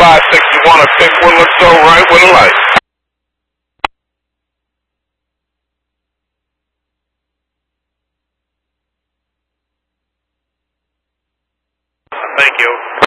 561, a pick one, let's go right with a light. Thank you.